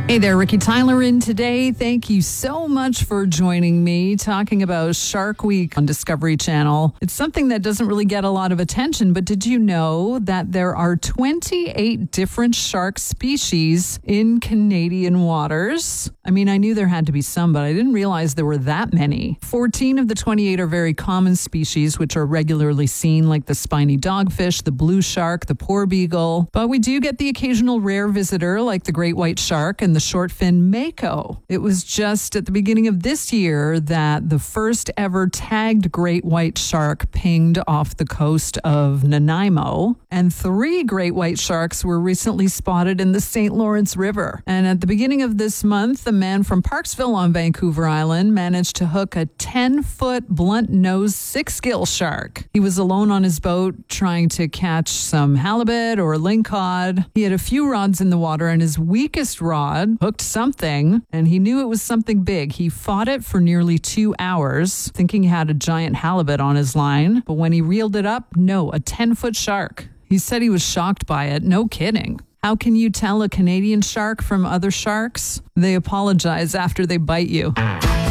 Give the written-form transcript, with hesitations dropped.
Hey there, Ricky Tyler in today. Thank you so much for joining me talking about Shark Week on Discovery Channel. It's something that doesn't really get a lot of attention, but did you know that there are 28 different shark species in Canadian waters? I mean, I knew there had to be some, but I didn't realize there were that many. 14 of the 28 are very common species, which are regularly seen, like the spiny dogfish, the blue shark, the porbeagle. But we do get the occasional rare visitor, like the great white shark and the short fin mako. It was just at the beginning of this year that the first ever tagged great white shark pinged off the coast of Nanaimo, and 3 great white sharks were recently spotted in the St. Lawrence River. And at the beginning of this month, a man from Parksville on Vancouver Island managed to hook a 10-foot blunt-nosed 6-gill shark. He was alone on his boat trying to catch some halibut or lingcod. He had a few rods in the water, and his weakest rod hooked something, and he knew it was something big. He fought it for nearly 2 hours, thinking he had a giant halibut on his line. But when he reeled it up, no, a 10-foot shark. He said he was shocked by it. No kidding. How can you tell a Canadian shark from other sharks? They apologize after they bite you.